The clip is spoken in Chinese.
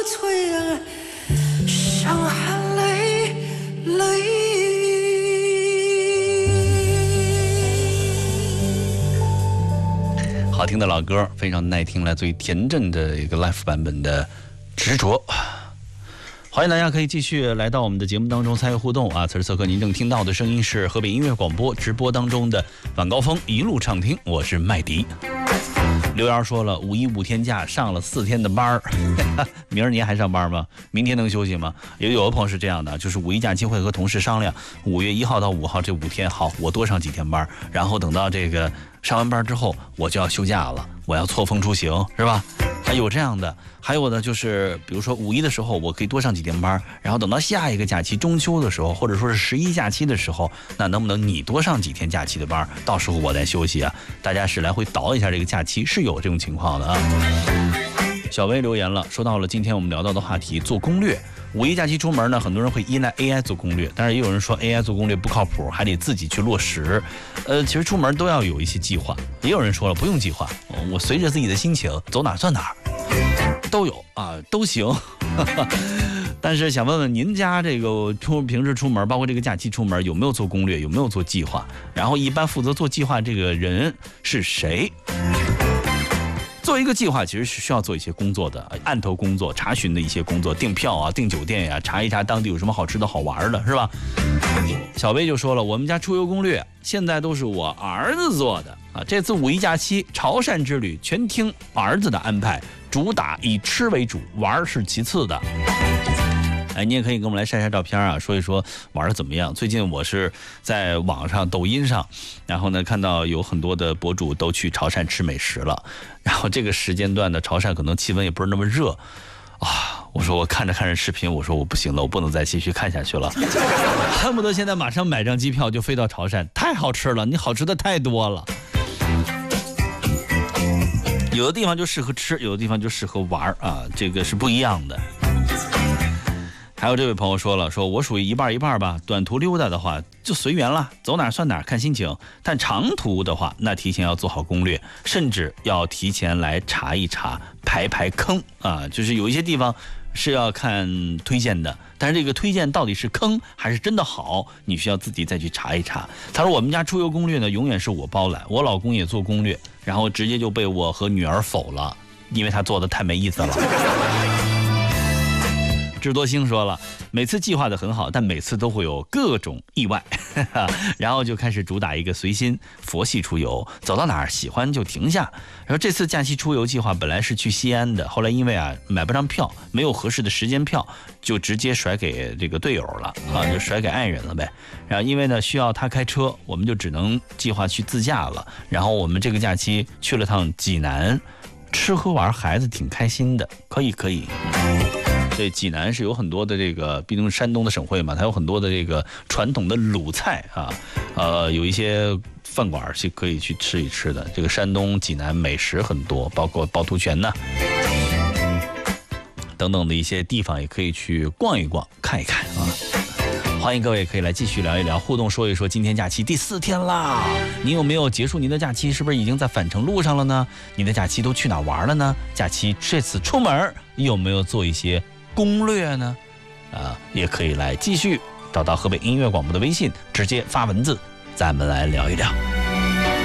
催啊，伤痕累累。 好听的老歌，非常耐听，来自于田震的一个 live 版本的《执着》。欢迎大家可以继续来到我们的节目当中参与互动啊！此时此刻您正听到的声音是河北音乐广播直播当中的晚高峰一路畅听，我是麦迪。刘瑶说了，5·1·5天假，上了4天的班儿，明儿您还上班吗？明天能休息吗？有的朋友是这样的，就是5·1假期会和同事商量，5月1号到5号这5天，好，我多上几天班，然后等到这个上完班之后，我就要休假了，我要错峰出行，是吧？还有这样的，还有的就是，比如说5·1的时候，我可以多上几天班，然后等到下一个假期中秋的时候，或者说是11假期的时候，那能不能你多上几天假期的班，到时候我再休息啊？大家是来回倒一下这个假期，是有这种情况的啊。小薇留言了，说到了今天我们聊到的话题，做攻略。5·1假期出门呢，很多人会依赖 AI 做攻略，但是也有人说 AI 做攻略不靠谱，还得自己去落实。其实出门都要有一些计划。也有人说了，不用计划，我随着自己的心情走哪算哪，都有啊，都行。但是想问问您家这个平时出门，包括这个假期出门，有没有做攻略，有没有做计划？然后一般负责做计划这个人是谁？做一个计划其实是需要做一些工作的，案头工作、查询的一些工作，订票啊、订酒店呀、查一查当地有什么好吃的好玩的，是吧？小薇就说了，我们家出游攻略现在都是我儿子做的啊。这次5·1假期潮汕之旅全听儿子的安排，主打以吃为主，玩是其次的。哎，你也可以给我们来晒晒照片啊，说一说玩的怎么样。最近我是在网上、抖音上，然后呢看到有很多的博主都去潮汕吃美食了，然后这个时间段的潮汕可能气温也不是那么热啊。我说我看着视频，我说我不行了，我不能再继续看下去了，恨不得现在马上买张机票就飞到潮汕，太好吃了，你好吃的太多了。有的地方就适合吃，有的地方就适合玩啊，这个是不一样的。还有这位朋友说了，说我属于一半一半吧，短途溜达的话就随缘了，走哪算哪，看心情。但长途的话，那提前要做好攻略，甚至要提前来查一查，排坑啊，就是有一些地方是要看推荐的，但是这个推荐到底是坑还是真的好，你需要自己再去查一查。他说我们家出游攻略呢，永远是我包揽，我老公也做攻略，然后直接就被我和女儿否了，因为他做的太没意思了。智多星说了，每次计划的很好，但每次都会有各种意外，然后就开始主打一个随心佛系出游，走到哪儿喜欢就停下。然后这次假期出游计划本来是去西安的，后来因为买不上票，没有合适的时间票，就直接甩给这个队友了啊，就甩给爱人了呗。然后因为呢需要他开车，我们就只能计划去自驾了。然后我们这个假期去了趟济南，吃喝玩，孩子挺开心的，可以。对，济南是有很多的这个，毕竟是山东的省会嘛，它有很多的这个传统的鲁菜啊，有一些饭馆是可以去吃一吃的。这个山东济南美食很多，包括趵突泉呐等等的一些地方，也可以去逛一逛、看一看啊。欢迎各位可以来继续聊一聊，互动说一说今天假期第4天啦，你有没有结束您的假期？是不是已经在返程路上了呢？你的假期都去哪玩了呢？假期这次出门有没有做一些攻略呢？也可以来继续找到河北音乐广播的微信，直接发文字，咱们来聊一聊。